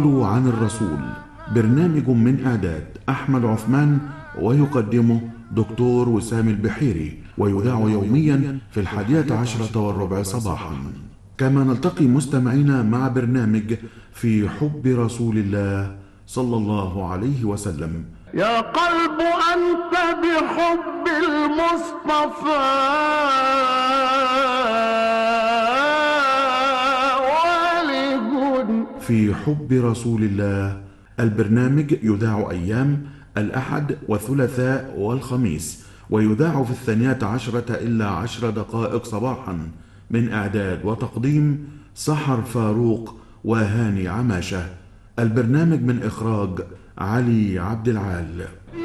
عن الرسول، برنامج من إعداد أحمد عثمان، ويقدمه دكتور وسام البحيري، ويذاع يوميا في 11:15 صباحا. كما نلتقي مستمعينا مع برنامج في حب رسول الله صلى الله عليه وسلم. يا قلب أنت بحب المصطفى والد. في حب رسول الله، البرنامج يذاع أيام الأحد والثلاثاء والخميس، ويذاع في 12:10 صباحا، من إعداد وتقديم سحر فاروق وهاني عماشة. البرنامج من إخراج علي عبد العال.